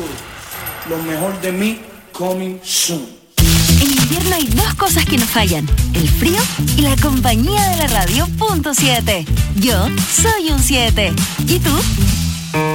Lo mejor de mí, coming soon. En invierno hay dos cosas que nos fallan: el frío y la compañía de la radio. Punto 7. Yo soy un 7. ¿Y tú?